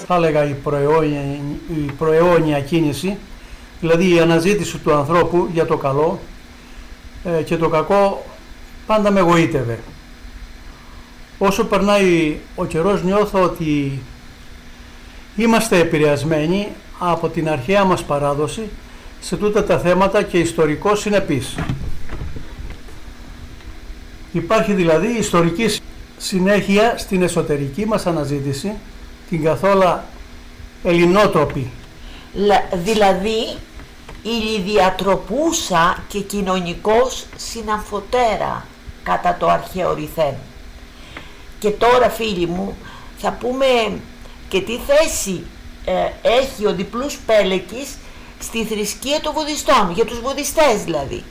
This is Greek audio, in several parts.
θα έλεγα η προαιώνια κίνηση, δηλαδή η αναζήτηση του ανθρώπου για το καλό, και το κακό πάντα με εγωίτευε. Όσο περνάει ο καιρός νιώθω ότι είμαστε επηρεασμένοι από την αρχαία μας παράδοση σε τούτα τα θέματα και ιστορικώς συνεπείς. Υπάρχει δηλαδή ιστορική συνέχεια στην εσωτερική μας αναζήτηση, την καθόλου ελληνότροπη. Δηλαδή ηλιδιατροπούσα και κοινωνικός συναμφωτέρα κατά το αρχαίο ρηθέν. Και τώρα, φίλοι μου, θα πούμε και τι θέση έχει ο διπλούς πέλεκης στη θρησκεία των Βουδιστών, για τους Βουδιστές δηλαδή.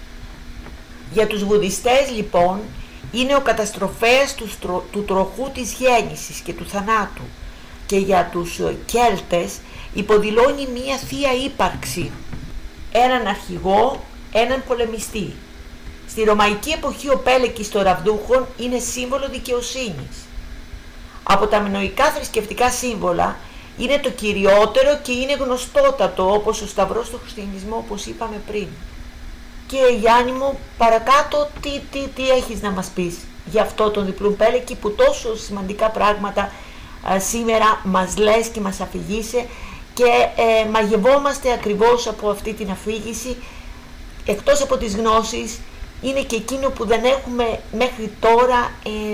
Για τους Βουδιστές λοιπόν είναι ο καταστροφέας του τροχού της γέννησης και του θανάτου, και για τους Κέλτες υποδηλώνει μία θεία ύπαρξη, έναν αρχηγό, έναν πολεμιστή. Στη ρωμαϊκή εποχή ο πέλεκης των ραβδούχων είναι σύμβολο δικαιοσύνης. Από τα μινωικά θρησκευτικά σύμβολα είναι το κυριότερο και είναι γνωστότατο, όπως ο σταυρός στο χριστιανισμό, όπως είπαμε πριν. Και Γιάννη μου, παρακάτω τι έχεις να μας πεις για αυτό τον διπλούν πέλεκη που τόσο σημαντικά πράγματα σήμερα μας λες και μας αφηγείσαι, και μαγευόμαστε ακριβώς από αυτή την αφήγηση. Εκτός από τις γνώσεις, είναι και εκείνο που δεν έχουμε μέχρι τώρα,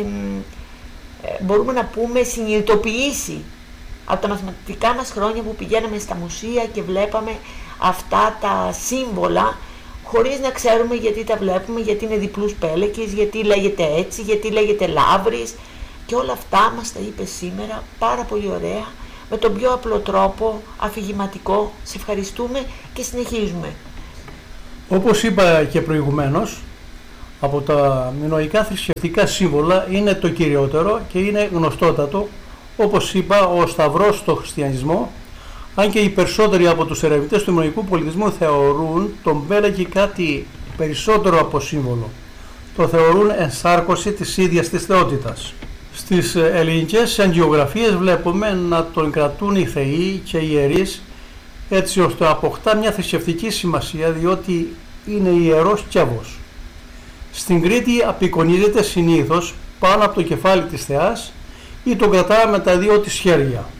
μπορούμε να πούμε, συνειδητοποιήσει από τα μαθηματικά μας χρόνια που πηγαίναμε στα μουσεία και βλέπαμε αυτά τα σύμβολα χωρίς να ξέρουμε γιατί τα βλέπουμε, γιατί είναι διπλούς πέλεκες, γιατί λέγεται έτσι, γιατί λέγεται λαύρης, και όλα αυτά μας τα είπε σήμερα πάρα πολύ ωραία, με τον πιο απλό τρόπο, αφηγηματικό. Σε ευχαριστούμε και συνεχίζουμε. Όπως είπα και προηγουμένως, από τα μινωικά θρησκευτικά σύμβολα είναι το κυριότερο και είναι γνωστότατο, όπως είπα, ο σταυρός στο χριστιανισμό, αν και οι περισσότεροι από τους ερευνητές του μινωικού πολιτισμού θεωρούν τον πέλεκη κάτι περισσότερο από σύμβολο. Το θεωρούν ενσάρκωση της ίδιας της θεότητας. Στις ελληνικές αγγιογραφίες βλέπουμε να τον κρατούν οι θεοί και οι ιερείς, έτσι ώστε αποκτά μια θρησκευτική σημασία, διότι είναι ιερός κέβος. Στην Κρήτη απεικονίζεται συνήθως πάνω από το κεφάλι της θεάς ή τον κρατά με τα δύο της χέρια.